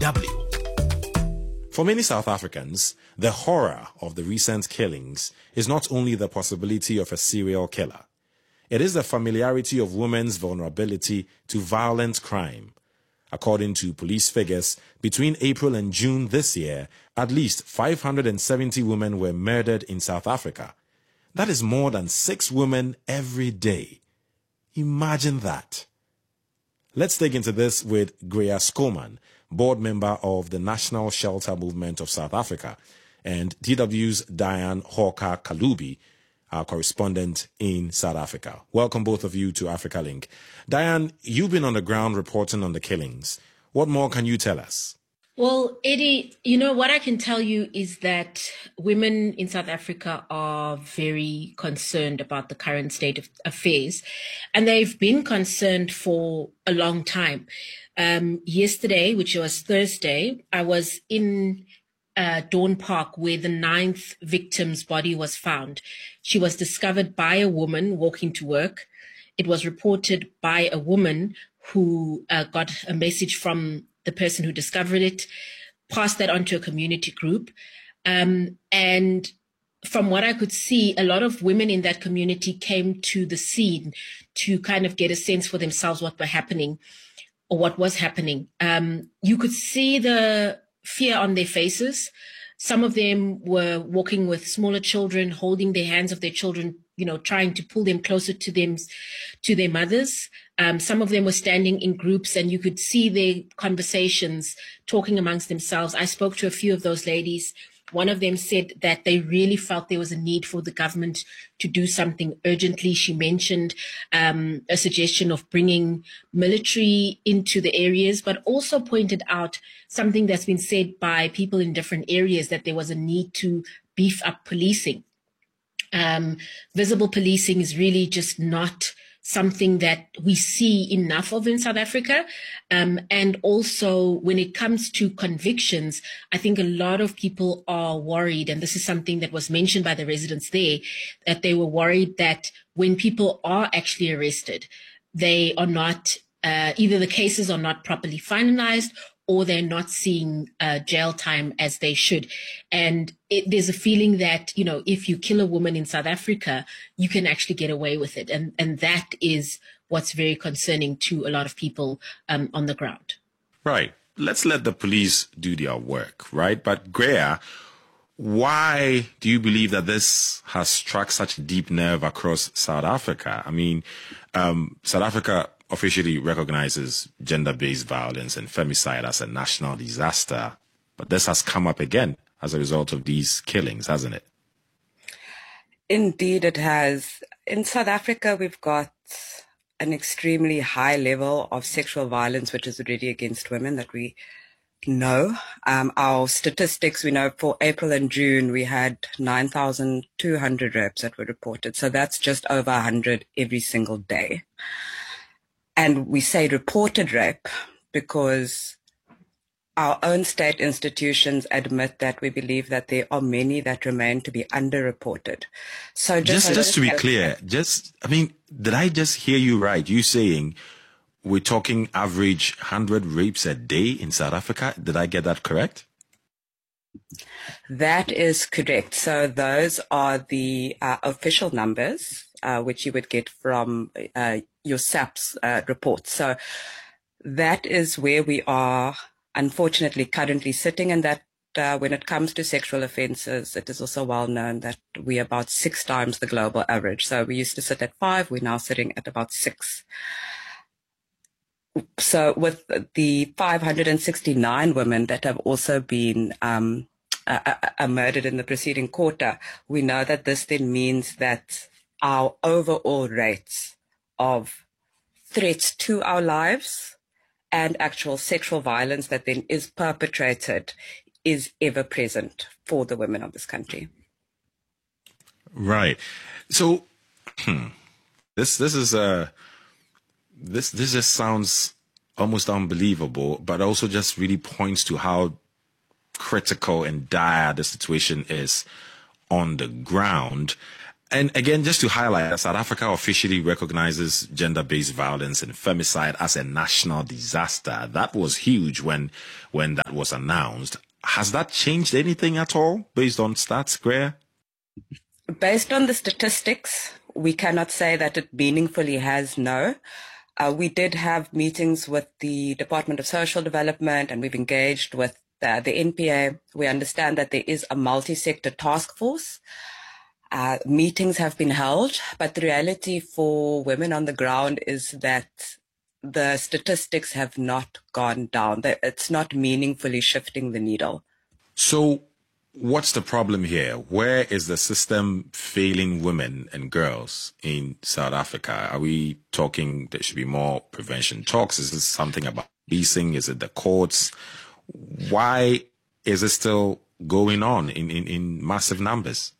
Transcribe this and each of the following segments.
For many South Africans, the horror of the recent killings is not only the possibility of a serial killer. It is the familiarity of women's vulnerability to violent crime. According to police figures, between April and June this year, at least 570 women were murdered in South Africa. That is more than 6 women every day. Imagine that. Let's dig into this with Greya Schoeman, board member of the National Shelter Movement of South Africa, and DW's Diane Hawker Kalubi, our correspondent in South Africa. Welcome both of you to Africa Link. Diane, you've been on the ground reporting on the killings. What more can you tell us? Well, Eddie, what I can tell you is that women in South Africa are very concerned about the current state of affairs, and they've been concerned for a long time. Yesterday, which was Thursday, I was in Dawn Park where the 9th victim's body was found. She was discovered by a woman walking to work. It was reported by a woman who got a message from the person who discovered it, passed that on to a community group. And from what I could see, a lot of women in that community came to the scene to kind of get a sense for themselves what were happening or what was happening. You could see the fear on their faces. Some of them were walking with smaller children, holding the hands of their children, trying to pull them closer to their mothers. Some of them were standing in groups and you could see their conversations, talking amongst themselves. I spoke to a few of those ladies. One of them said that they really felt there was a need for the government to do something urgently. She mentioned a suggestion of bringing military into the areas, but also pointed out something that's been said by people in different areas, that there was a need to beef up policing. Visible policing is really just not something that we see enough of in South Africa. And also when it comes to convictions, I think a lot of people are worried, and this is something that was mentioned by the residents there, that they were worried that when people are actually arrested, they are not, either the cases are not properly finalized or they're not seeing jail time as they should. And there's a feeling that, if you kill a woman in South Africa, you can actually get away with it. And that is what's very concerning to a lot of people on the ground. Right. Let's let the police do their work, right? But Greya, why do you believe that this has struck such a deep nerve across South Africa? I mean, South Africa officially recognizes gender-based violence and femicide as a national disaster. But this has come up again as a result of these killings, hasn't it? Indeed, it has. In South Africa, we've got an extremely high level of sexual violence, which is already against women, that we know. Our statistics, we know for April and June, we had 9,200 rapes that were reported. So that's just over 100 every single day. And we say reported rape because our own state institutions admit that we believe that there are many that remain to be underreported. So just to be clear, did I just hear you right? You saying we're talking average 100 rapes a day in South Africa? Did I get that correct? That is correct. So those are the official numbers, which you would get from your SAPS report. So that is where we are, unfortunately, currently sitting, and that when it comes to sexual offences, it is also well known that we're about 6 times the global average. So we used to sit at 5, we're now sitting at about 6. So with the 569 women that have also been murdered in the preceding quarter, we know that this then means that our overall rates of threats to our lives and actual sexual violence that then is perpetrated is ever present for the women of this country. Right. So this just sounds almost unbelievable, but also just really points to how critical and dire the situation is on the ground. And again, just to highlight that South Africa officially recognizes gender-based violence and femicide as a national disaster. That was huge when that was announced. Has that changed anything at all based on stats, Greer? Based on the statistics, we cannot say that it meaningfully has, no. We did have meetings with the Department of Social Development, and we've engaged with the NPA. We understand that there is a multi-sector task force. Meetings have been held, but the reality for women on the ground is that the statistics have not gone down. It's not meaningfully shifting the needle. So what's the problem here? Where is the system failing women and girls in South Africa? Are we talking there should be more prevention talks? Is this something about policing? Is it the courts? Why is it still going on in massive numbers?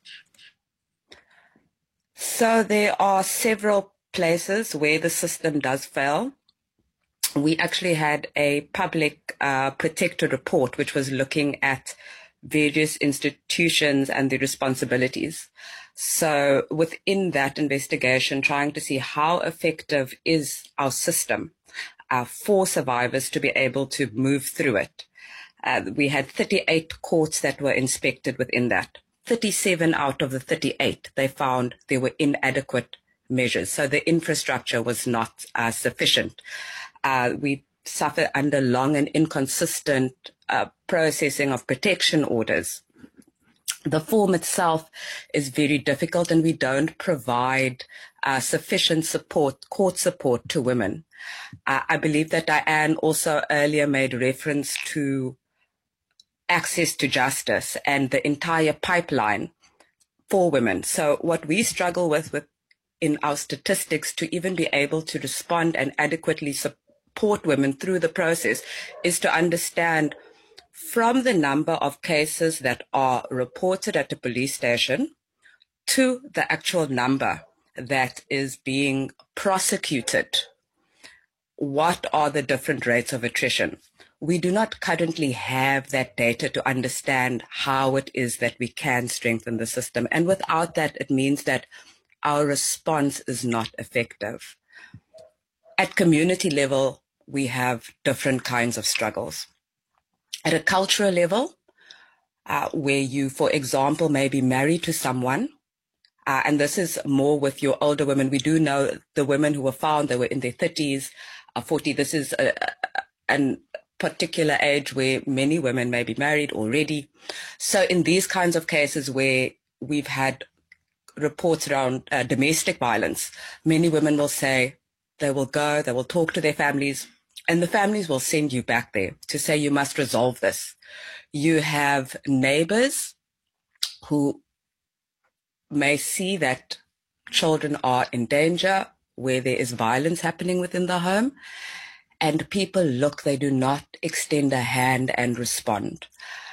So there are several places where the system does fail. We actually had a public protector report, which was looking at various institutions and their responsibilities. So within that investigation, trying to see how effective is our system for survivors to be able to move through it. We had 38 courts that were inspected within that. 37 out of the 38, they found there were inadequate measures. So the infrastructure was not sufficient. We suffer under long and inconsistent processing of protection orders. The form itself is very difficult, and we don't provide sufficient support, court support to women. I believe that Diane also earlier made reference to access to justice and the entire pipeline for women. So what we struggle with in our statistics to even be able to respond and adequately support women through the process is to understand from the number of cases that are reported at a police station to the actual number that is being prosecuted, what are the different rates of attrition? We do not currently have that data to understand how it is that we can strengthen the system. And without that, it means that our response is not effective. At community level, we have different kinds of struggles. At a cultural level, where you, for example, may be married to someone, and this is more with your older women. We do know the women who were found, they were in their 30s, 40. This is an particular age where many women may be married already. So in these kinds of cases where we've had reports around domestic violence, many women will say they will go, they will talk to their families, and the families will send you back there to say you must resolve this. You have neighbors who may see that children are in danger, where there is violence happening within the home, and people look, they do not extend a hand and respond.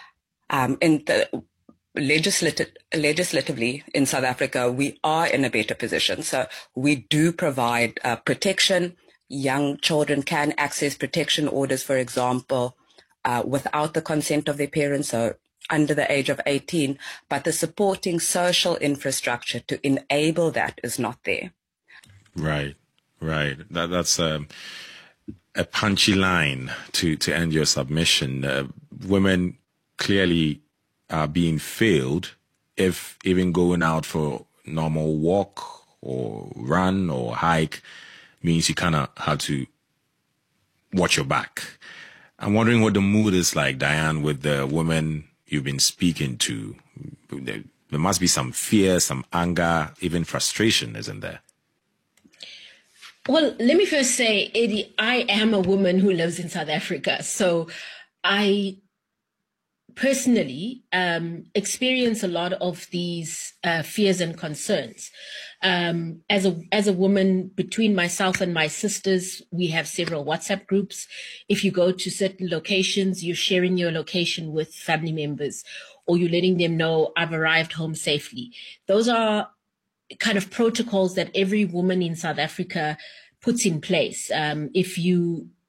Legislatively in South Africa, we are in a better position. So we do provide protection. Young children can access protection orders, for example, without the consent of their parents, so under the age of 18, but the supporting social infrastructure to enable that is not there. Right. That's a punchy line to end your submission. Women clearly are being failed if even going out for normal walk or run or hike means you kind of have to watch your back. I'm wondering what the mood is like, Diane, with the women you've been speaking to. There must be some fear, some anger, even frustration, isn't there? Well, let me first say, Eddie, I am a woman who lives in South Africa. So I personally experience a lot of these fears and concerns. As a woman, between myself and my sisters, we have several WhatsApp groups. If you go to certain locations, you're sharing your location with family members, or you're letting them know, I've arrived home safely. Those are kind of protocols that every woman in South Africa puts in place. If you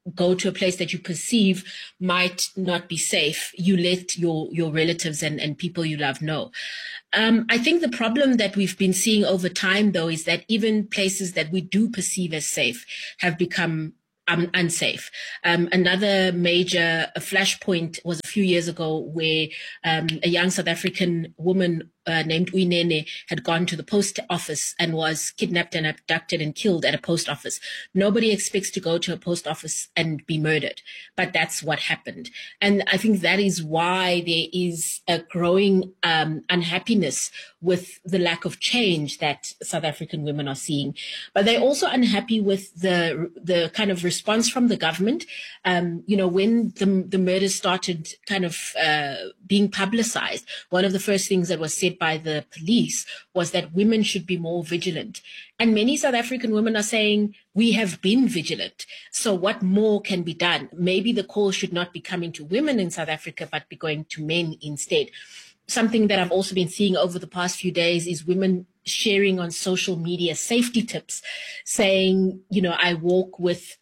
go to a place that you perceive might not be safe, you let your relatives and people you love know. I think the problem that we've been seeing over time, though, is that even places that we do perceive as safe have become unsafe. Another major flashpoint was a few years ago where a young South African woman named Uinene had gone to the post office and was kidnapped and abducted and killed at a post office. Nobody expects to go to a post office and be murdered, but that's what happened. And I think that is why there is a growing unhappiness with the lack of change that South African women are seeing. But they're also unhappy with the kind of response from the government. When the murders started kind of being publicized, one of the first things that was said by the police was that women should be more vigilant. And many South African women are saying, we have been vigilant. So what more can be done? Maybe the call should not be coming to women in South Africa, but be going to men instead. Something that I've also been seeing over the past few days is women sharing on social media safety tips, saying, I walk with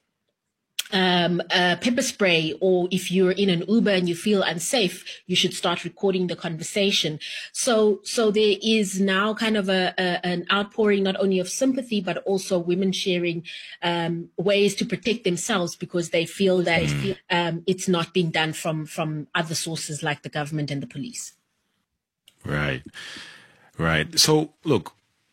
pepper spray, or if you're in an Uber and you feel unsafe, you should start recording the conversation. So there is now kind of an outpouring not only of sympathy, but also women sharing ways to protect themselves because they feel that it's not being done from other sources like the government and the police. Right. So, look,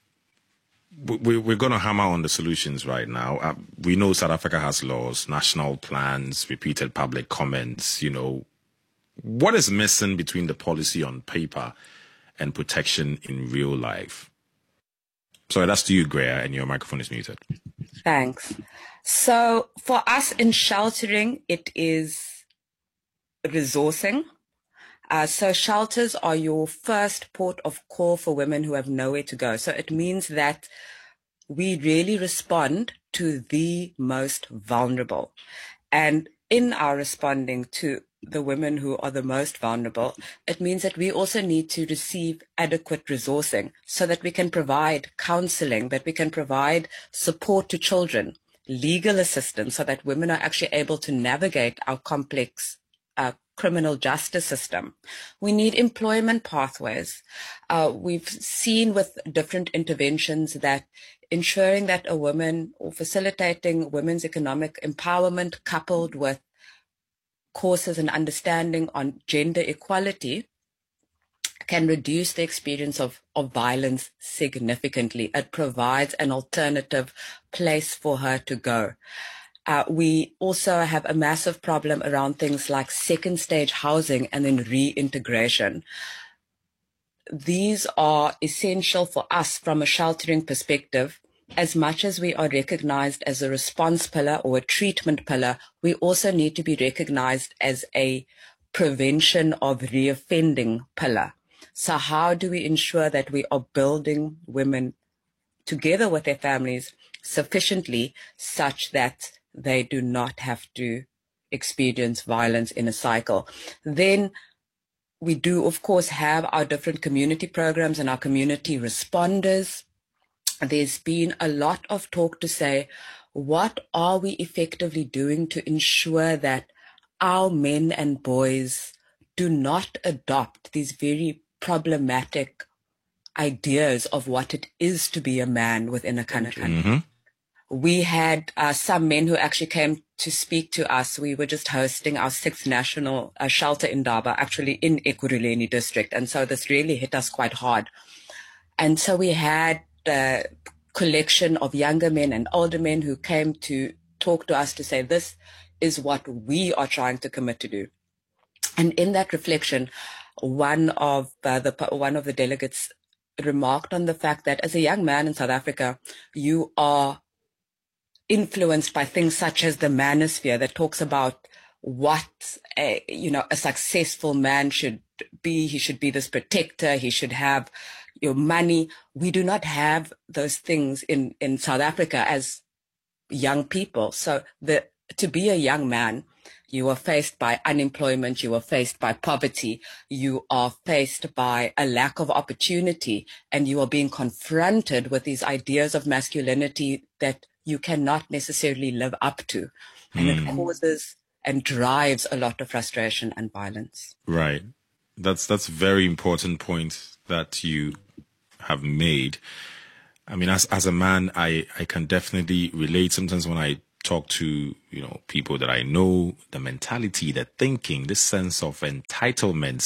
we're going to hammer on the solutions right now. We know South Africa has laws, national plans, repeated public comments. What is missing between the policy on paper and protection in real life? Sorry, that's to you, Greya, and your microphone is muted. Thanks. So for us in sheltering, it is resourcing. So shelters are your first port of call for women who have nowhere to go. So it means that we really respond to the most vulnerable. And in our responding to the women who are the most vulnerable, it means that we also need to receive adequate resourcing so that we can provide counseling, that we can provide support to children, legal assistance so that women are actually able to navigate our complex criminal justice system. We need employment pathways. We've seen with different interventions that ensuring that a woman or facilitating women's economic empowerment coupled with courses and understanding on gender equality can reduce the experience of violence significantly. It provides an alternative place for her to go. We also have a massive problem around things like second stage housing and then reintegration. These are essential for us from a sheltering perspective. As much as we are recognized as a response pillar or a treatment pillar, we also need to be recognized as a prevention of reoffending pillar. So how do we ensure that we are building women together with their families sufficiently such that they do not have to experience violence in a cycle? Then we do, of course, have our different community programs and our community responders. There's been a lot of talk to say, what are we effectively doing to ensure that our men and boys do not adopt these very problematic ideas of what it is to be a man within a country? Mm-hmm. We had some men who actually came to speak to us. We were just hosting our 6th national shelter in Daba, actually in Ekurhuleni district. And so this really hit us quite hard. And so we had a collection of younger men and older men who came to talk to us to say, this is what we are trying to commit to do. And in that reflection, one of the delegates remarked on the fact that as a young man in South Africa, you are influenced by things such as the manosphere that talks about what a successful man should be. He should be this protector. He should have your money. We do not have those things in South Africa as young people. So to be a young man, you are faced by unemployment. You are faced by poverty. You are faced by a lack of opportunity, and you are being confronted with these ideas of masculinity that you cannot necessarily live up to. And it causes and drives a lot of frustration and violence. Right. That's a very important point that you have made. I mean, as a man, I can definitely relate. Sometimes when I talk to, people that I know, the mentality, the thinking, this sense of entitlement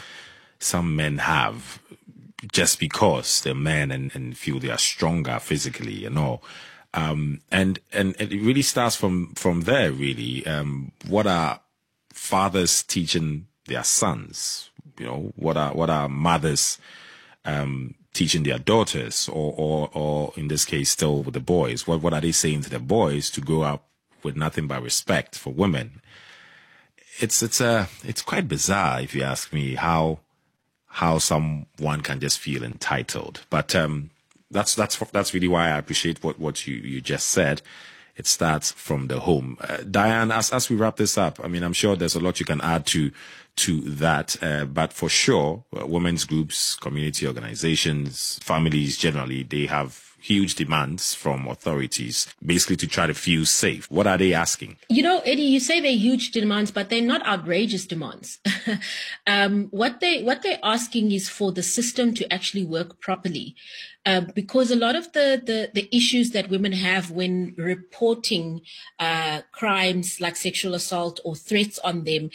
some men have just because they're men and feel they are stronger physically and all. And it really starts from there, really. What are fathers teaching their sons? What are mothers teaching their daughters, or in this case, still with the boys? What are they saying to the boys to grow up with nothing but respect for women? It's quite bizarre, if you ask me, how someone can just feel entitled. But that's really why I appreciate what you just said. It starts from the home. Diane, as we wrap this up, I mean, I'm sure there's a lot you can add to that, but for sure, women's groups, community organizations, families generally, they have huge demands from authorities, basically to try to feel safe. What are they asking? Eddie, you say they're huge demands, but they're not outrageous demands. What they're asking is for the system to actually work properly. Because a lot of the issues that women have when reporting crimes like sexual assault or threats on them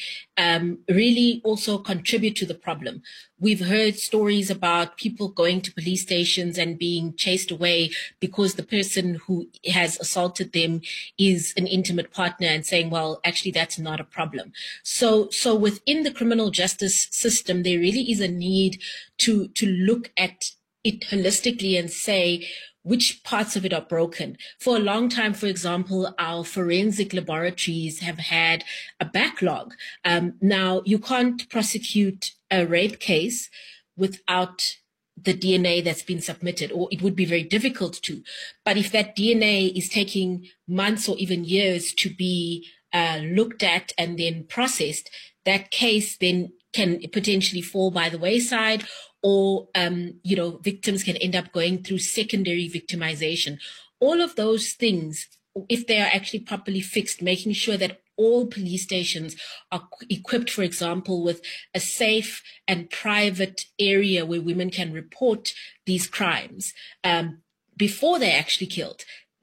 really also contribute to the problem. We've heard stories about people going to police stations and being chased away because the person who has assaulted them is an intimate partner, and saying, well, actually, that's not a problem. So within the criminal justice system, there really is a need to look at it holistically and say which parts of it are broken. For a long time, for example, our forensic laboratories have had a backlog. Now, you can't prosecute a rape case without the DNA that's been submitted, or it would be very difficult to. But if that DNA is taking months or even years to be looked at and then processed, that case then can potentially fall by the wayside, or, victims can end up going through secondary victimization. All of those things, if they are actually properly fixed, making sure that all police stations are equipped, for example, with a safe and private area where women can report these crimes before they're actually killed,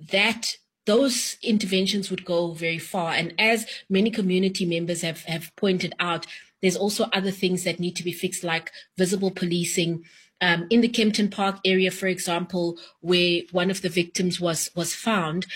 those interventions would go very far. And as many community members have pointed out, there's also other things that need to be fixed, like visible policing. In the Kempton Park area, for example, where one of the victims was found,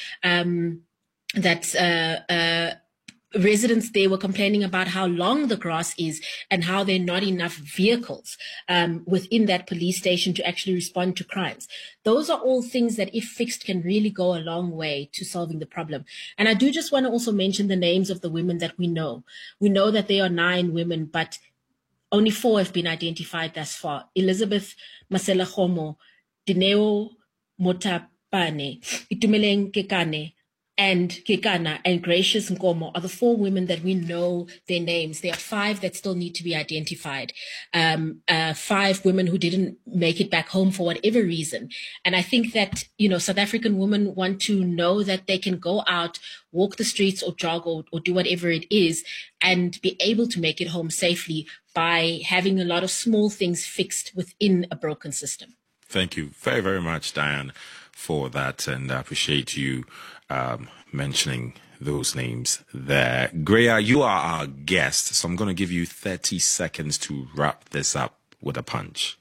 residents there were complaining about how long the grass is and how there are not enough vehicles within that police station to actually respond to crimes. Those are all things that, if fixed, can really go a long way to solving the problem. And I do just want to also mention the names of the women that we know. We know that there are 9 women, but only 4 have been identified thus far. Elizabeth Masela Khomo, Dineo Motapane, Itumeleng Kekane, and Kekana and Gracious Nkomo are the 4 women that we know their names. There are 5 that still need to be identified. 5 women who didn't make it back home for whatever reason. And I think that, South African women want to know that they can go out, walk the streets or jog or do whatever it is, and be able to make it home safely by having a lot of small things fixed within a broken system. Thank you very, very much, Diane, for that. And I appreciate you mentioning those names there. Greya, you are our guest, so I'm going to give you 30 seconds to wrap this up with a punch.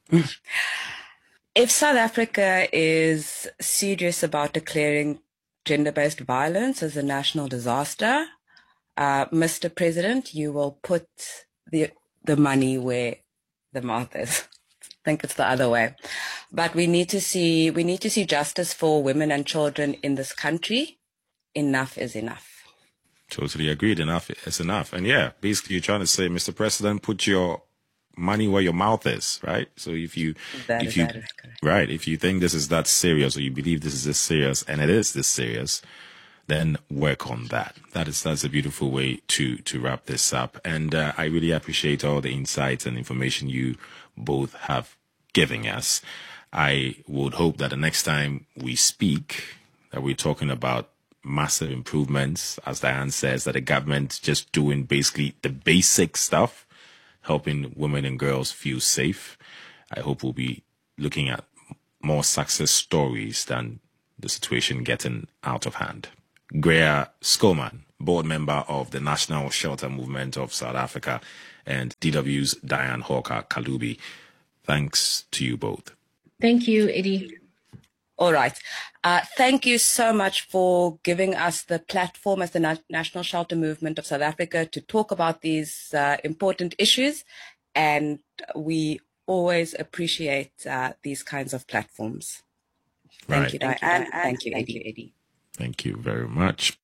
If South Africa is serious about declaring gender-based violence as a national disaster, Mr. President, you will put the money where the mouth is. I think it's the other way. But we need to see justice for women and children in this country. Enough is enough. Totally agreed. Enough is enough. And yeah, basically you're trying to say, Mr. President, put your money where your mouth is, right? So if you think this is that serious, or you believe this is this serious, and it is this serious, then work on that. That's a beautiful way to wrap this up. And I really appreciate all the insights and information you both have given us. I would hope that the next time we speak, that we're talking about massive improvements, as Diane says, that the government just doing basically the basic stuff, helping women and girls feel safe. I hope we'll be looking at more success stories than the situation getting out of hand. Greer Schoeman, board member of the National Shelter Movement of South Africa, and DW's Diane Hawker Kalubi. Thanks to you both. Thank you, Eddie. All right. Thank you so much for giving us the platform as the National Shelter Movement of South Africa to talk about these important issues. And we always appreciate these kinds of platforms. Thank you, Diane. Thank you, Eddie. Thank you very much.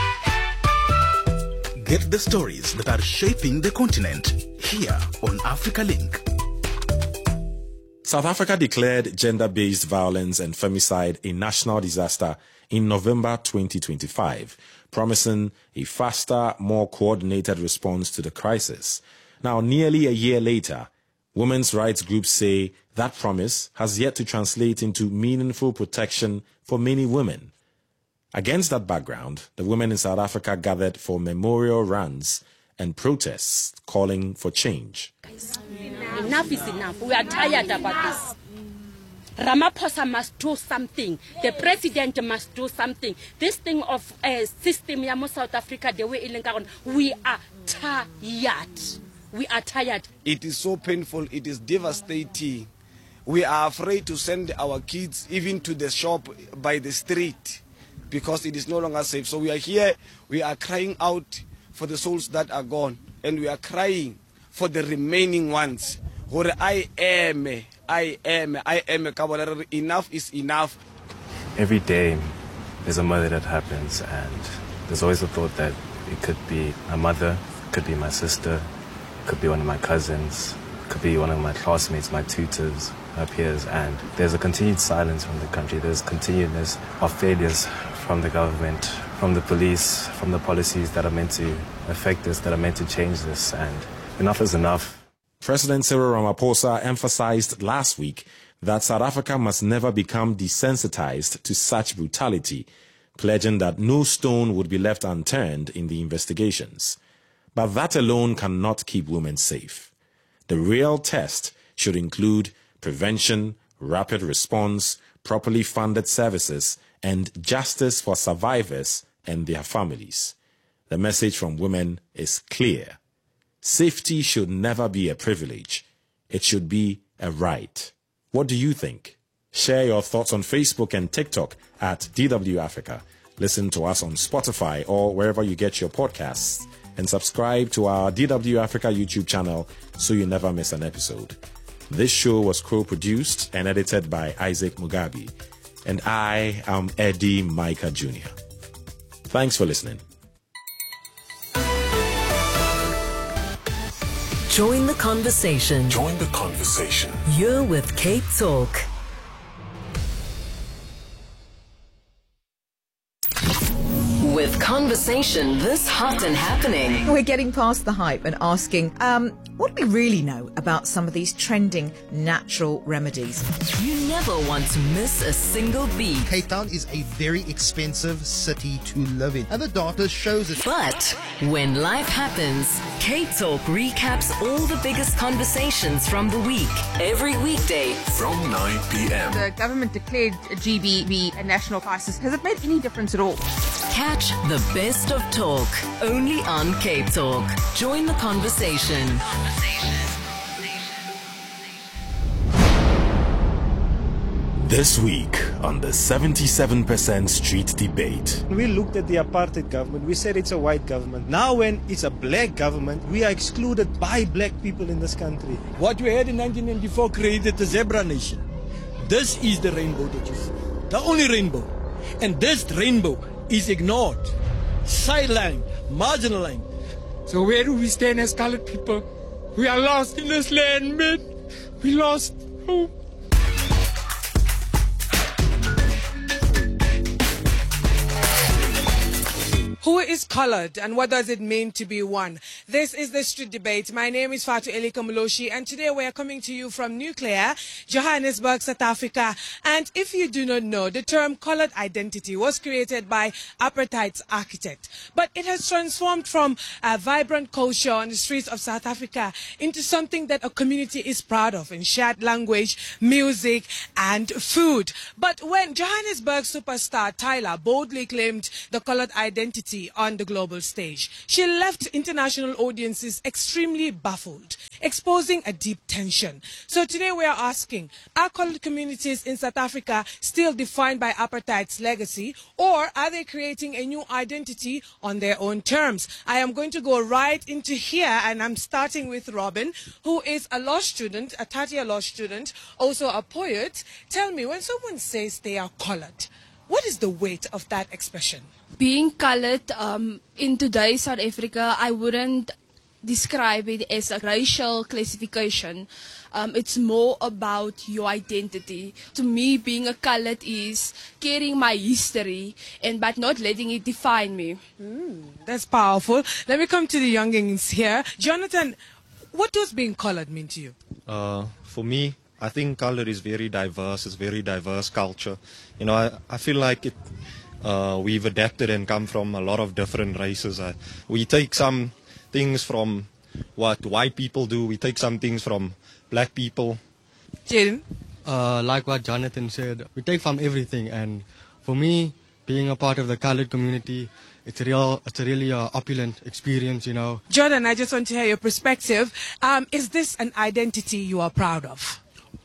Get the stories that are shaping the continent here on Africa Link. South Africa declared gender-based violence and femicide a national disaster in November 2025, promising a faster, more coordinated response to the crisis. Now, nearly a year later, women's rights groups say that promise has yet to translate into meaningful protection for many women. Against that background, the women in South Africa gathered for memorial runs and protests calling for change. Enough is enough. We are tired about this. Ramaphosa must do something. The president must do something. This thing of system in South Africa, the way we are tired. We are tired. It is so painful. It is devastating. We are afraid to send our kids even to the shop by the street because it is no longer safe. So we are here. We are crying out for the souls that are gone, and we are crying for the remaining ones. I am. Enough is enough. Every day there's a murder that happens, and there's always a thought that it could be my mother, it could be my sister, it could be one of my cousins, it could be one of my classmates, my tutors, my peers, and there's a continued silence from the country. There's continuedness of failures from the government, from the police, from the policies that are meant to affect this, that are meant to change this, and enough is enough. President Cyril Ramaphosa emphasized last week that South Africa must never become desensitized to such brutality, pledging that no stone would be left unturned in the investigations. But that alone cannot keep women safe. The real test should include prevention, rapid response, properly funded services, and justice for survivors and their families. The message from women is clear. Safety should never be a privilege. It should be a right. What do you think? Share your thoughts on Facebook and TikTok at DW Africa. Listen to us on Spotify or wherever you get your podcasts. And subscribe to our DW Africa YouTube channel so you never miss an episode. This show was co-produced and edited by Isaac Mugabe. And I am Eddie Micah Jr. Thanks for listening. Join the conversation. Join the conversation. You're with Cape Talk. With conversation this hot and happening. We're getting past the hype and asking, what do we really know about some of these trending natural remedies? You never want to miss a single beat. Cape Town is a very expensive city to live in, and the data shows it. But when life happens, Cape Talk recaps all the biggest conversations from the week. Every weekday From 9 p.m. The government declared GBV a national crisis. Has it made any difference at all? Catch the best of talk only on Cape Talk. Join the conversation. This week on the 77% Street Debate. We looked at the apartheid government. We said it's a white government. Now when it's a black government, we are excluded by black people in this country. What we had in 1994 created the zebra nation. This is the rainbow that you see. The only rainbow. And this rainbow is ignored, sidelined, marginalized. So where do we stand as colored people? We are lost in this land, man. We lost hope. Who is colored and what does it mean to be one? This is the Street Debate. My name is Fatu Elika Muloshi, and today we are coming to you from Nuclear, Johannesburg, South Africa. And if you do not know, the term colored identity was created by apartheid's architect. But it has transformed from a vibrant culture on the streets of South Africa into something that a community is proud of in shared language, music, and food. But when Johannesburg superstar Tyla boldly claimed the colored identity on the global stage, she left international audiences extremely baffled, exposing a deep tension. So today we are asking, are colored communities in South Africa still defined by apartheid's legacy, or are they creating a new identity on their own terms? I am going to go right into here, and I'm starting with Robin, who is a law student, a third-year law student, also a poet. Tell me, when someone says they are colored, what is the weight of that expression? Being colored in today's South Africa, I wouldn't describe it as a racial classification. It's more about your identity. To me, being a colored is carrying my history but not letting it define me. That's powerful. Let me come to the youngins here. Jonathan, what does being colored mean to you? For me, I think color is very diverse. It's very diverse culture. You know, I feel like it. We've adapted and come from a lot of different races. We take some things from what white people do. We take some things from black people. Jaden? Like what Jonathan said, we take from everything. And for me, being a part of the colored community, it's really an opulent experience, you know. Jordan, I just want to hear your perspective. Is this an identity you are proud of?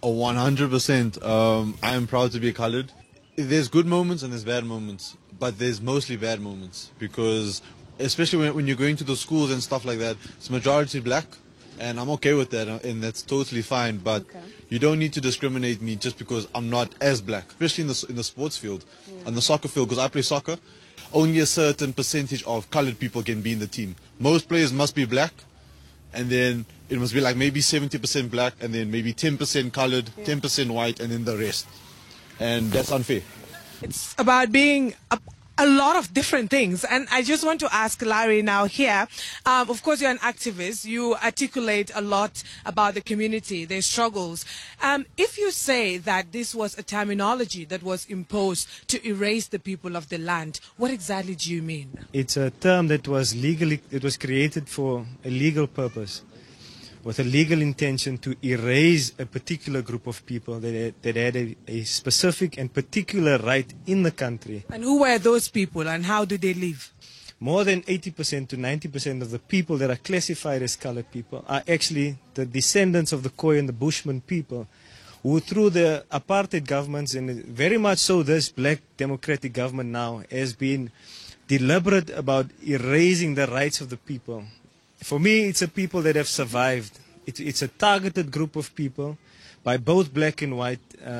100%. I am proud to be colored. There's good moments and there's bad moments, but there's mostly bad moments because, especially when you're going to the schools and stuff like that, it's majority black, and I'm okay with that, and that's totally fine. But you don't need to discriminate me just because I'm not as black, especially in the sports field, on the soccer field, because I play soccer. Only a certain percentage of colored people can be in the team. Most players must be black, and then it must be like maybe 70% black, and then maybe 10% colored, 10% white, and then the rest. And that's unfair. It's about being a lot of different things. And I just want to ask Larry now here. Of course, you're an activist. You articulate a lot about the community, their struggles. If you say that this was a terminology that was imposed to erase the people of the land, what exactly do you mean? It's a term that was created for a legal purpose, with a legal intention to erase a particular group of people that had a specific and particular right in the country. And who were those people and how do they live? More than 80% to 90% of the people that are classified as colored people are actually the descendants of the Khoi and the Bushman people, who through the apartheid governments, and very much so this black democratic government now, has been deliberate about erasing the rights of the people. For me, it's a people that have survived. It's a targeted group of people by both black and white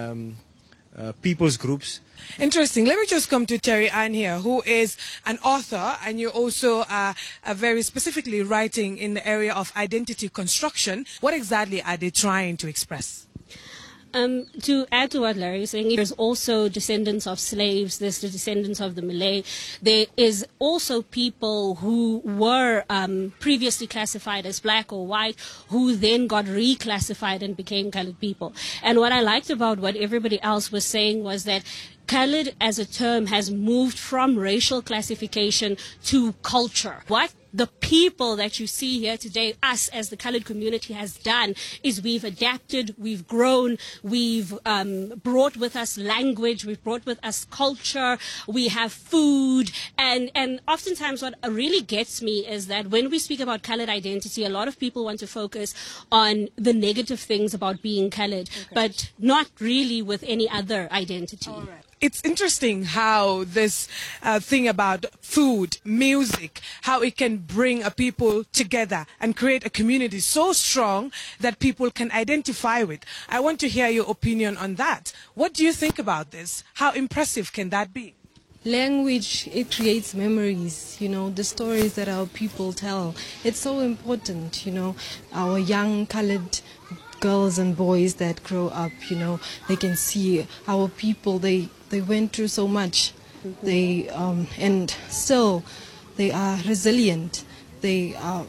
people's groups. Interesting. Let me just come to Terry Ann here, who is an author, and you also are very specifically writing in the area of identity construction. What exactly are they trying to express? To add to what Larry is saying, there's also descendants of slaves, there's the descendants of the Malay. There is also people who were previously classified as black or white, who then got reclassified and became colored people. And what I liked about what everybody else was saying was that colored as a term has moved from racial classification to culture. What the people that you see here today, us as the colored community, has done is we've adapted, we've grown, we've brought with us language, we've brought with us culture, we have food, and oftentimes what really gets me is that when we speak about colored identity, a lot of people want to focus on the negative things about being colored, but not really with any other identity. All right. It's interesting how this thing about food, music, how it can bring a people together and create a community so strong that people can identify with. I want to hear your opinion on that. What do you think about this? How impressive can that be? Language, it creates memories, you know, the stories that our people tell. It's so important, you know, our young colored girls and boys that grow up, you know, they can see our people, they went through so much. They and still They are resilient. They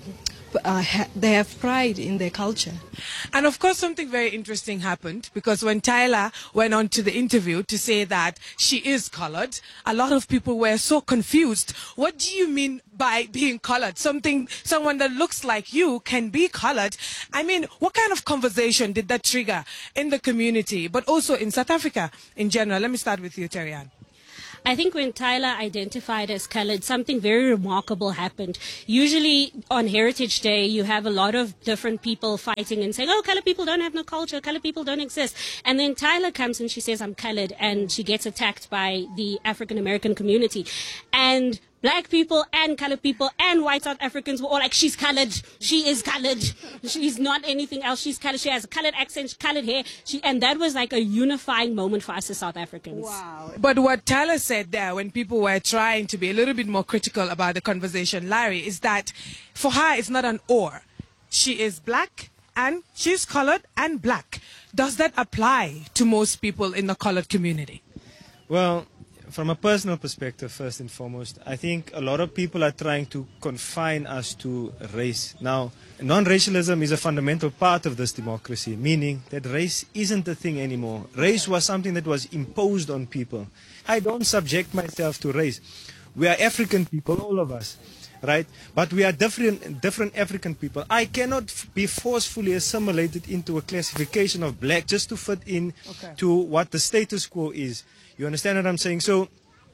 have pride in their culture. And of course, something very interesting happened, because when Tyla went on to the interview to say that she is colored, a lot of people were so confused. What do you mean by being colored? Someone that looks like you can be colored. I mean, what kind of conversation did that trigger in the community, but also in South Africa in general? Let me start with you, Terry-Ann. I think when Tyla identified as colored, something very remarkable happened. Usually on Heritage Day, you have a lot of different people fighting and saying, oh, colored people don't have no culture, colored people don't exist. And then Tyla comes and she says, I'm colored, and she gets attacked by the African American community. And black people and colored people and white South Africans were all like, she's colored. She is colored. She's not anything else. She's colored. She has a colored accent, colored hair. And that was like a unifying moment for us as South Africans. Wow. But what Tyla said there, when people were trying to be a little bit more critical about the conversation, Larry, is that for her, it's not an or. She is black and she's colored and black. Does that apply to most people in the colored community? Well, from a personal perspective, first and foremost, I think a lot of people are trying to confine us to race. Now, non-racialism is a fundamental part of this democracy, meaning that race isn't a thing anymore. Race was something that was imposed on people. I don't subject myself to race. We are African people, all of us, right? But we are different African people. I cannot be forcefully assimilated into a classification of black just to fit in to what the status quo is. You understand what I'm saying? So,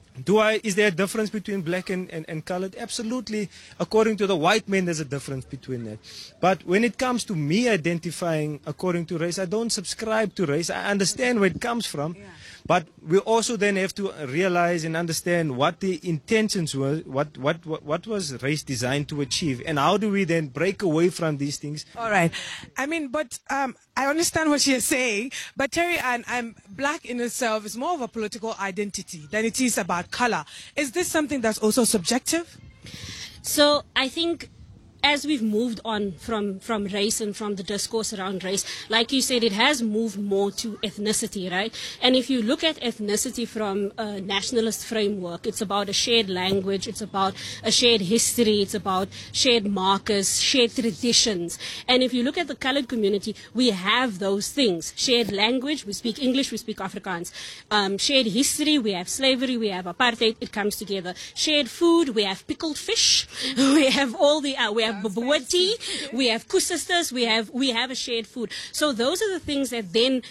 is there a difference between black and colored? Absolutely. According to the white men, there's a difference between that. But when it comes to me identifying according to race, I don't subscribe to race. I understand where it comes from. Yeah. But we also then have to realize and understand what the intentions were, what was race designed to achieve, and how do we then break away from these things? All right. I mean, but I understand what you're saying, but Terry-Ann, black in itself is more of a political identity than it is about color. Is this something that's also subjective? So I think as we've moved on from race and from the discourse around race, like you said, it has moved more to ethnicity, right? And if you look at ethnicity from a nationalist framework, it's about a shared language, it's about a shared history, it's about shared markers, shared traditions. And if you look at the colored community, we have those things. Shared language, we speak English, we speak Afrikaans. Shared history, we have slavery, we have apartheid, it comes together. Shared food, we have pickled fish, we have all the, we have tea, we have kusisters, we have a shared food. So those are the things that then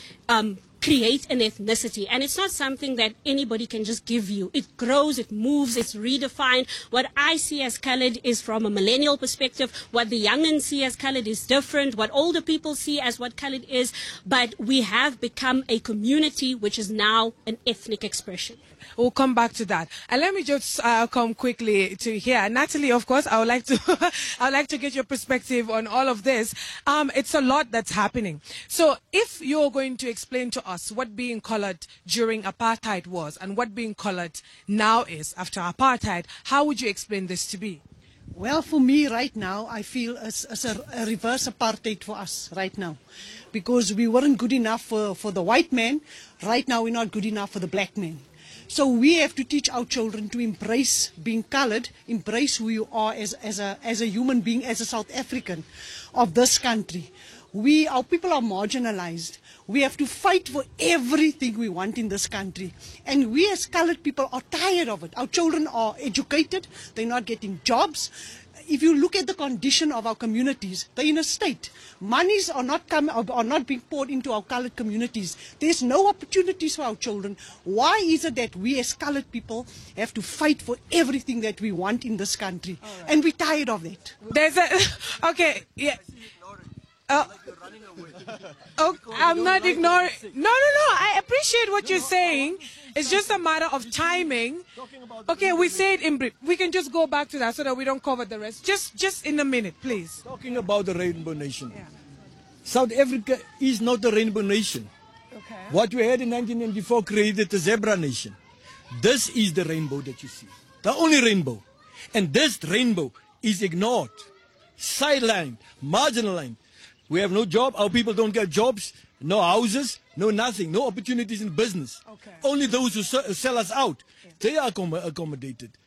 create an ethnicity, and it's not something that anybody can just give you. It grows, it moves, it's redefined. What I see as colored is from a millennial perspective. What the youngins see as colored is different. What older people see as what colored is. But we have become a community which is now an ethnic expression. We'll come back to that. And let me just come quickly to here. Natalie, of course, I would like to get your perspective on all of this. It's a lot that's happening. So if you're going to explain to us what being colored during apartheid was and what being colored now is after apartheid, how would you explain this to be? Well, for me right now, I feel it's a reverse apartheid for us right now. Because we weren't good enough for the white man. Right now, we're not good enough for the black man. So we have to teach our children to embrace being colored, embrace who you are as a human being, as a South African of this country. Our people are marginalized. We have to fight for everything we want in this country. And we as colored people are tired of it. Our children are educated. They're not getting jobs. If you look at the condition of our communities, they're in a state. Monies are not being poured into our colored communities. There's no opportunities for our children. Why is it that we as colored people have to fight for everything that we want in this country? Right. And we're tired of it. Okay, yeah. I'm not ignoring. No. I appreciate what you're saying. It's just a matter of timing. Okay, we say it in brief. We can just go back to that so that we don't cover the rest. Just in a minute, please. Talking about the Rainbow Nation. Yeah. South Africa is not a Rainbow Nation. Okay. What we had in 1994 created the Zebra Nation. This is the rainbow that you see. The only rainbow. And this rainbow is ignored, sidelined, marginalized. We have no job. Our people don't get jobs, no houses, no nothing, no opportunities in business. Okay. Only those who sell us out, they are accommodated.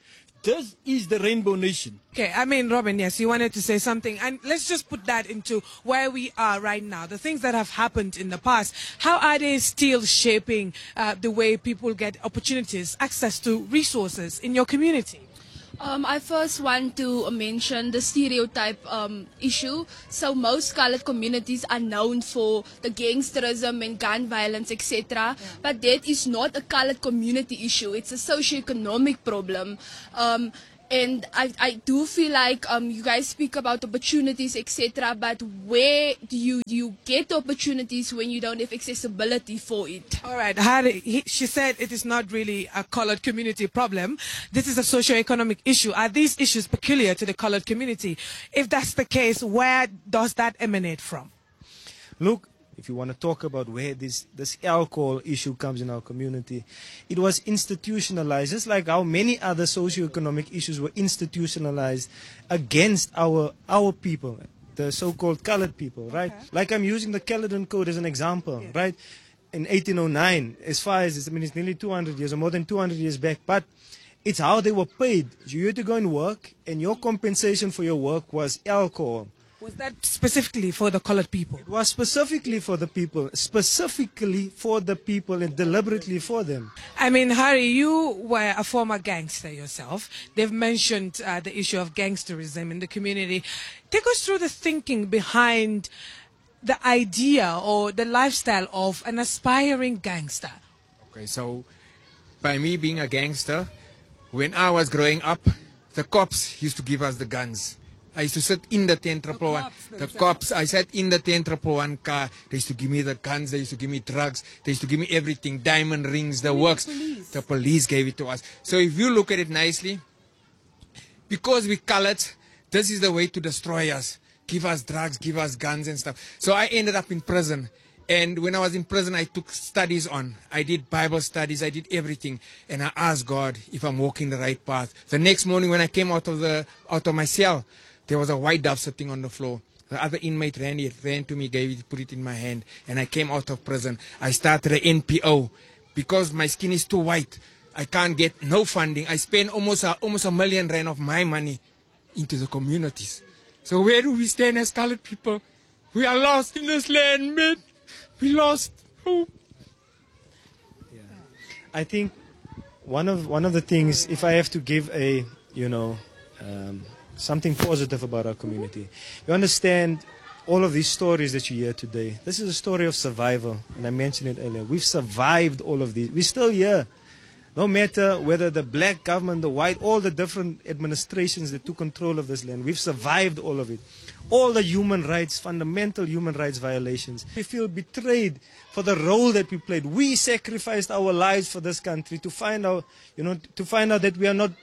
This is the Rainbow Nation. Okay, I mean, Robin, yes, you wanted to say something. And let's just put that into where we are right now. The things that have happened in the past, how are they still shaping the way people get opportunities, access to resources in your community? I first want to mention the stereotype issue. So most colored communities are known for the gangsterism and gun violence, etc. But that is not a colored community issue. It's a socio-economic problem. And I do feel like you guys speak about opportunities, etc. But where do you get the opportunities when you don't have accessibility for it? All right, she said it is not really a colored community problem. This is a socio-economic issue. Are these issues peculiar to the colored community? If that's the case, where does that emanate from? Look, if you want to talk about where this alcohol issue comes in our community, it was institutionalized, just like how many other socioeconomic issues were institutionalized against our people, the so-called colored people, right? Okay. Like I'm using the Caledon Code as an example, right? In 1809, as far as, it's nearly 200 years or more than 200 years back, but it's how they were paid. You had to go and work, and your compensation for your work was alcohol. Was that specifically for the colored people? It was specifically for the people and deliberately for them. I mean, Harry, you were a former gangster yourself. They've mentioned the issue of gangsterism in the community. Take us through the thinking behind the idea or the lifestyle of an aspiring gangster. Okay, so by me being a gangster, when I was growing up, the cops used to give us the guns. I used to sit in the cops. I sat in the 1011 car. They used to give me the guns. They used to give me drugs. They used to give me everything, diamond rings, the works. The police gave it to us. So if you look at it nicely, because we colored, this is the way to destroy us. Give us drugs, give us guns and stuff. So I ended up in prison. And when I was in prison, I took studies on. I did Bible studies. I did everything. And I asked God if I'm walking the right path. The next morning when I came out of my cell, there was a white dove sitting on the floor. The other inmate ran to me, put it in my hand, and I came out of prison. I started an NPO. Because my skin is too white, I can't get no funding. I spend almost a million rand of my money into the communities. So where do we stand as colored people? We are lost in this land, man. We lost hope. Yeah. I think one of the things, if I have to give a, something positive about our community. You understand all of these stories that you hear today. This is a story of survival, and I mentioned it earlier. We've survived all of these. We're still here. No matter whether the black government, the white, all the different administrations that took control of this land, we've survived all of it. All the human rights, fundamental human rights violations. We feel betrayed for the role that we played. We sacrificed our lives for this country to find out, that we are not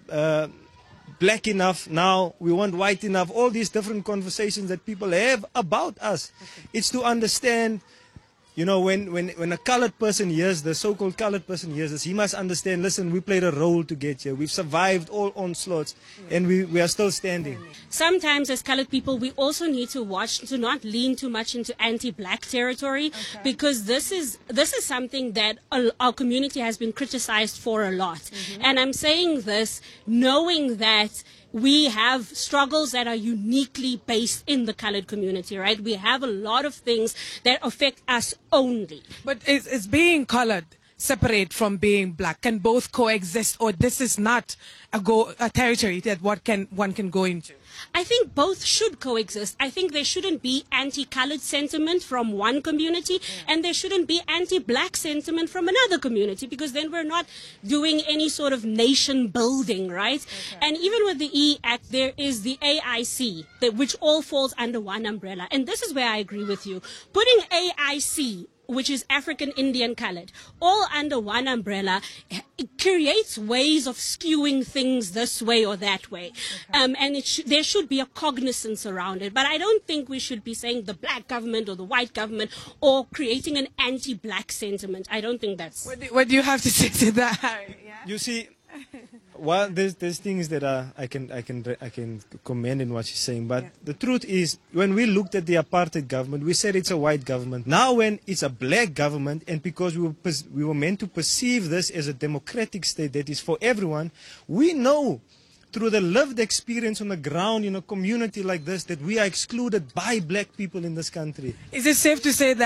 black enough now, we weren't white enough, all these different conversations that people have about us. Okay. It's to understand, when a colored person hears, the so-called colored person hears this, he must understand, listen, we played a role to get here. We've survived all onslaughts, and we are still standing. Sometimes as colored people, we also need to watch to not lean too much into anti-black territory, because this is something that our community has been criticized for a lot. Mm-hmm. And I'm saying this knowing that we have struggles that are uniquely based in the colored community, right? We have a lot of things that affect us only. But is being colored separate from being black? Can both coexist, or this is not a territory that one can go into? I think both should coexist. I think there shouldn't be anti-colored sentiment from one community, and there shouldn't be anti-black sentiment from another community, because then we're not doing any sort of nation building, right? Okay. And even with the E Act, there is the AIC, which all falls under one umbrella. And this is where I agree with you. Putting AIC, which is African Indian colored, all under one umbrella, it creates ways of skewing things this way or that way. Okay. And there should be a cognizance around it. But I don't think we should be saying the black government or the white government or creating an anti-black sentiment. I don't think that's... What do you have to say to that? You see, Well, there's things that I can commend in what she's saying, but the truth is, when we looked at the apartheid government, we said it's a white government. Now, when it's a black government, and because we were meant to perceive this as a democratic state that is for everyone, we know through the lived experience on the ground in a community like this that we are excluded by black people in this country. Is it safe to say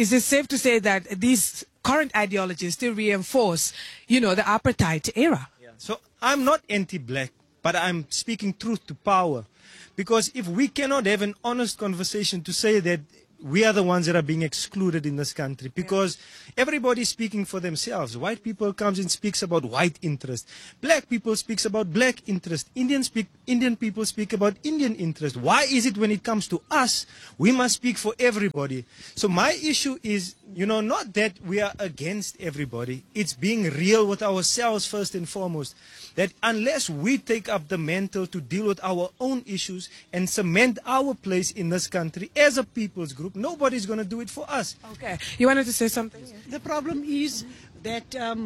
that these current ideologies still reinforce, the apartheid era? So I'm not anti-black, but I'm speaking truth to power. Because if we cannot have an honest conversation to say that we are the ones that are being excluded in this country, because everybody's speaking for themselves. White people comes and speaks about white interest. Black people speaks about black interest. Indian people speak about Indian interest. Why is it when it comes to us, we must speak for everybody? So my issue is, not that we are against everybody. It's being real with ourselves first and foremost. That unless we take up the mantle to deal with our own issues and cement our place in this country as a people's group, nobody's going to do it for us. Okay. You wanted to say something? The problem is that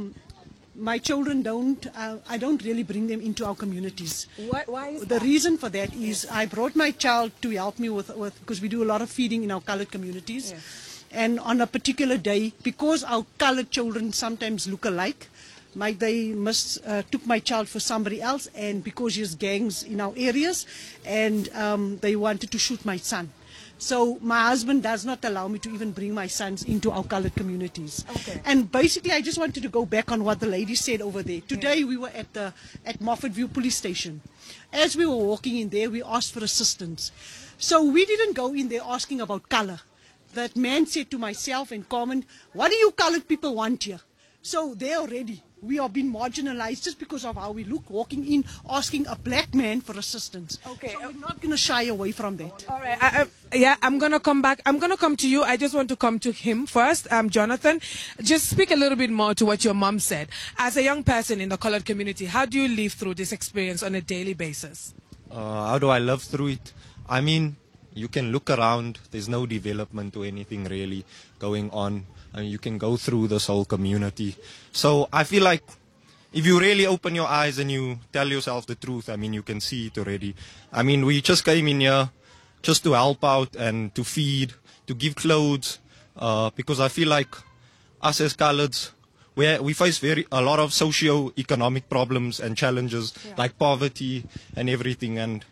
my children I don't really bring them into our communities. Why is the reason for that is I brought my child to help me with because we do a lot of feeding in our colored communities. And on a particular day, because our colored children sometimes look alike, they took my child for somebody else, and because there's gangs in our areas, and they wanted to shoot my son. So my husband does not allow me to even bring my sons into our colored communities. Okay. And basically, I just wanted to go back on what the lady said over there. Today we were at Moffat View Police Station. As we were walking in there, we asked for assistance. So we didn't go in there asking about color. That man said to myself and Carmen, "What do you colored people want here?" So there already, we are being marginalized just because of how we look, walking in, asking a black man for assistance. Okay. So we're not going to shy away from that. All right. I'm going to come back. I'm going to come to you. I just want to come to him first. Jonathan, just speak a little bit more to what your mom said. As a young person in the colored community, how do you live through this experience on a daily basis? How do I live through it? I mean, you can look around. There's no development or anything really going on. I mean, you can go through this whole community. So I feel like if you really open your eyes and you tell yourself the truth, I mean, you can see it already. I mean, we just came in here just to help out and to feed, to give clothes, because I feel like us as coloreds, we face a lot of socio-economic problems and challenges, like poverty and everything. And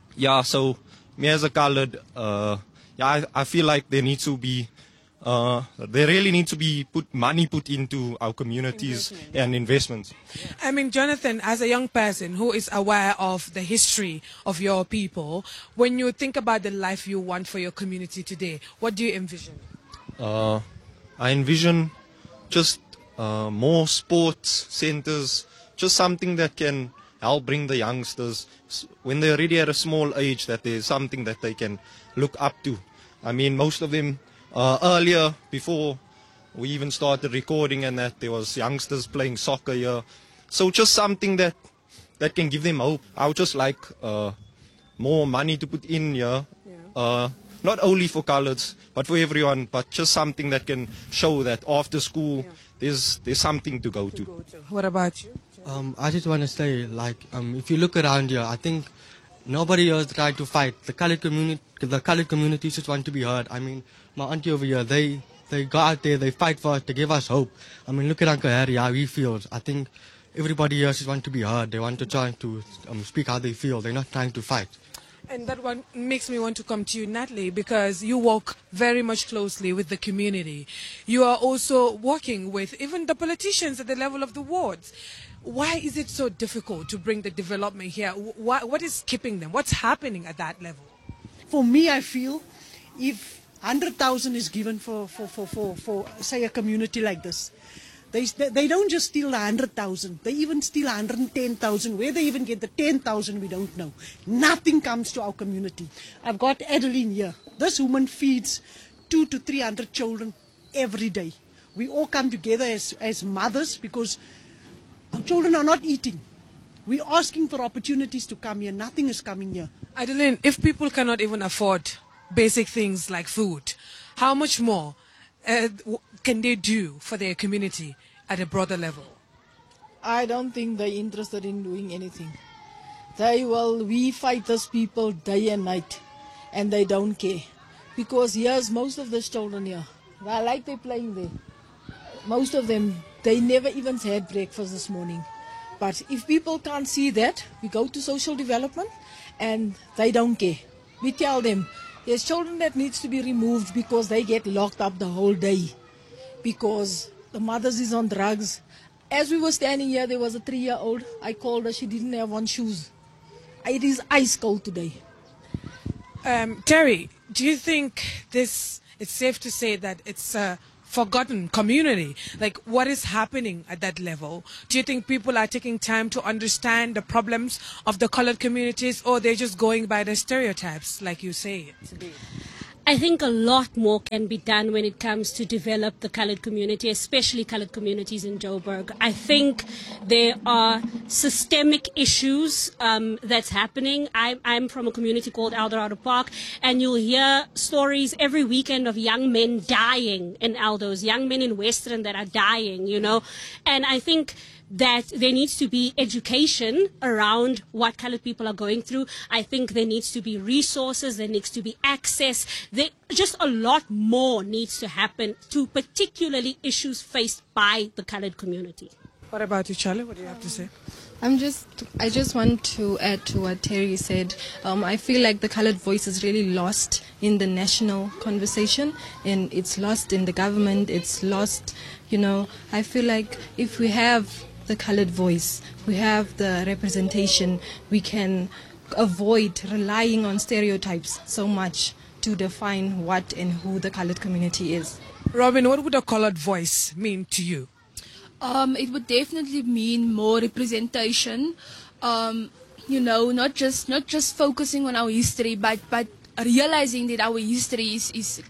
so me as a colored, I feel like there needs to be there really needs to be money put into our communities and investments. I mean, Jonathan, as a young person who is aware of the history of your people, when you think about the life you want for your community today, what do you envision? I envision just more sports centers, just something that can help bring the youngsters, when they're already at a small age, that there's something that they can look up to. I mean, most of them, earlier, before we even started recording and that, there was youngsters playing soccer here. So just something that can give them hope. I would just like more money to put in here, not only for coloreds, but for everyone, but just something that can show that after school, there's something to go to. What about you? I just want to say, if you look around here, I think nobody else tried to fight. The colored community just want to be heard. I mean, my auntie over here, they go out there, they fight for us, they give us hope. I mean, look at Uncle Harry, how he feels. I think everybody here just want to be heard. They want to try to speak how they feel. They're not trying to fight. And that one makes me want to come to you, Natalie, because you work very much closely with the community. You are also working with even the politicians at the level of the wards. Why is it so difficult to bring the development here? What is keeping them? What's happening at that level? For me, I feel if 100,000 is given for say, a community like this, they don't just steal 100,000. They even steal 110,000. Where they even get the 10,000, we don't know. Nothing comes to our community. I've got Adeline here. This woman feeds 200 to 300 children every day. We all come together as mothers because our children are not eating. We're asking for opportunities to come here. Nothing is coming here. Adeline, if people cannot even afford basic things like food, how much more can they do for their community at a broader level? I don't think they're interested in doing anything. We fight those people day and night, and they don't care. Because here's most of these children here. I like they're playing there. Most of them, they never even had breakfast this morning. But if people can't see that, we go to social development, and they don't care. We tell them, there's children that needs to be removed because they get locked up the whole day. Because the mothers is on drugs. As we were standing here, there was a 3-year-old. I called her, she didn't have on shoes. It is ice cold today. Terry, do you think it's safe to say that it's a forgotten community? Like, what is happening at that level? Do you think people are taking time to understand the problems of the colored communities, or they're just going by the stereotypes, like you say today? I think a lot more can be done when it comes to develop the colored community, especially colored communities in Joburg. I think there are systemic issues that's happening. I'm from a community called Eldorado Park, and you'll hear stories every weekend of young men dying in Eldos, young men in Western that are dying, you know. And I think that there needs to be education around what colored people are going through. I think there needs to be resources, there needs to be access. Just a lot more needs to happen to particularly issues faced by the colored community. What about you, Charlie? What do you have to say? I just want to add to what Terry said. I feel like the colored voice is really lost in the national conversation, and it's lost in the government, it's lost, you know. I feel like if we have the colored voice, we have the representation, we can avoid relying on stereotypes so much to define what and who the colored community is. Robin, what would a colored voice mean to you? It would definitely mean more representation. You know, not just focusing on our history, but realizing that our history is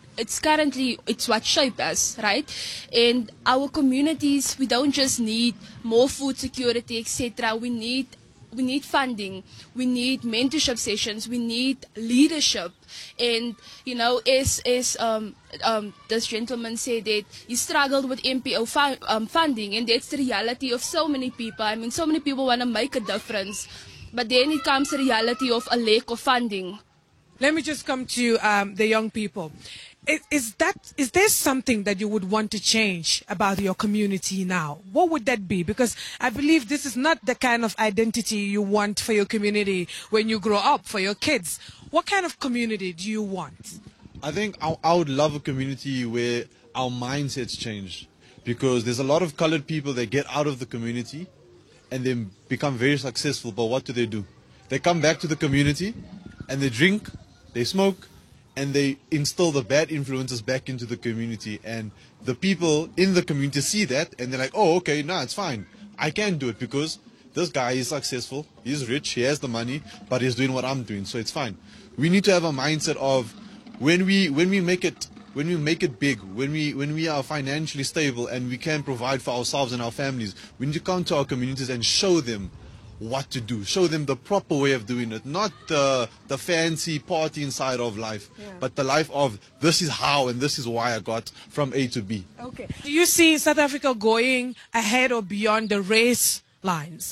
it's what shaped us, right? And our communities, we don't just need more food security, etc. We need funding, we need mentorship sessions, we need leadership. And you know, as this gentleman said that he struggled with MPO funding, and that's the reality of so many people. I mean, so many people want to make a difference, but then it comes the reality of a lack of funding. Let me just come to the young people. Is there something that you would want to change about your community now? What would that be? Because I believe this is not the kind of identity you want for your community when you grow up, for your kids. What kind of community do you want? I think I would love a community where our mindsets change, because there's a lot of colored people that get out of the community and then become very successful, but what do? They come back to the community and they drink, they smoke, and they instill the bad influences back into the community. And the people in the community see that, and they're like, oh, okay, no, it's fine. I can do it because this guy is successful, he's rich, he has the money, but he's doing what I'm doing, so it's fine. We need to have a mindset of when we make it big, when we are financially stable and we can provide for ourselves and our families, we need to come to our communities and show them what to do, show them the proper way of doing it, not the fancy party inside of life, but the life of this is how and this is why I got from A to B. Okay. Do you see South Africa going ahead or beyond the race lines?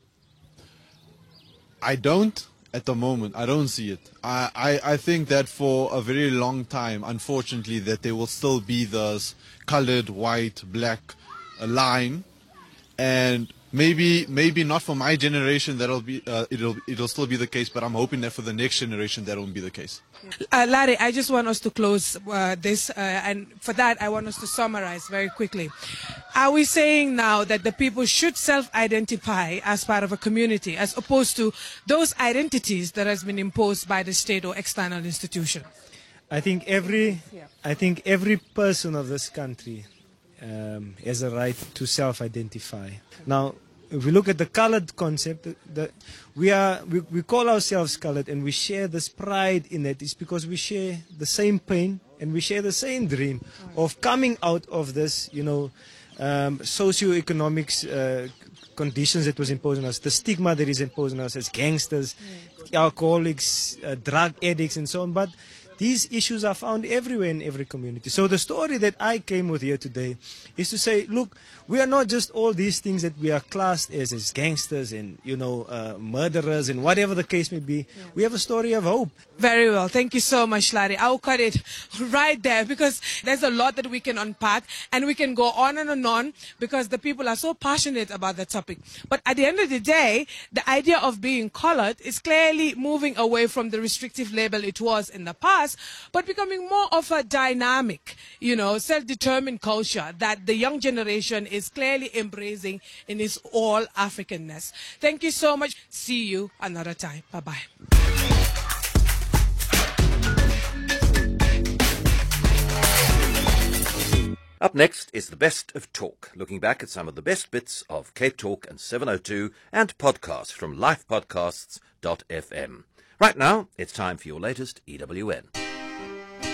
I don't at the moment. I don't see it. I think that for a very long time, unfortunately, that there will still be this colored, white, black line, and maybe not for my generation that'll be it'll still be the case, but I'm hoping that for the next generation that won't be the case. Larry, I just want us to close this, and for that I want us to summarize very quickly. Are we saying now that the people should self-identify as part of a community, as opposed to those identities that has been imposed by the state or external institution? I think every person of this country has a right to self-identify. Now, if we look at the colored concept, we call ourselves colored, and we share this pride in it. It's because we share the same pain and we share the same dream of coming out of this, socioeconomic conditions that was imposed on us, the stigma that is imposed on us as gangsters, alcoholics, drug addicts, and so on. But these issues are found everywhere in every community. So the story that I came with here today is to say, look, we are not just all these things that we are classed as gangsters and, murderers and whatever the case may be. Yeah. We have a story of hope. Very well. Thank you so much, Larry. I'll cut it right there because there's a lot that we can unpack and we can go on and on because the people are so passionate about the topic. But at the end of the day, the idea of being colored is clearly moving away from the restrictive label it was in the past, but becoming more of a dynamic, self-determined culture that the young generation is clearly embracing in its all Africanness. Thank you so much. See you another time. Bye-bye. Up next is the best of talk, looking back at some of the best bits of Cape Talk and 702 and podcasts from lifepodcasts.fm. Right now, it's time for your latest EWN.